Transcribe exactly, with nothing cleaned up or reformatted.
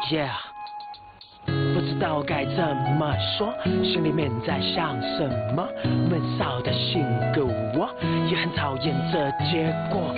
Yeah， 不知道该怎么说，心里面在想什么？闷骚的性格，我也很讨厌这结果。